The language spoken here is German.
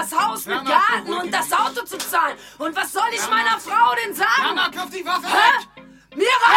das Haus mit Garten und das Auto zu zahlen. Und was soll ich meiner Frau denn sagen? Mama, kauf die Waffe weg! Mir